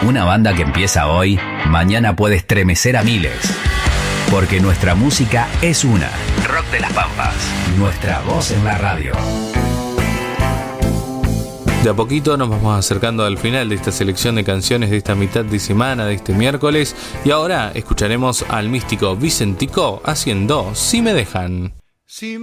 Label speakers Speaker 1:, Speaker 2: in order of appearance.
Speaker 1: Una banda que empieza hoy, mañana puede estremecer a miles. Porque nuestra música es una. Rock de las Pampas. Nuestra voz en la radio.
Speaker 2: De a poquito nos vamos acercando al final de esta selección de canciones de esta mitad de semana, de este miércoles. Y ahora escucharemos al místico Vicentico haciendo Si me dejan.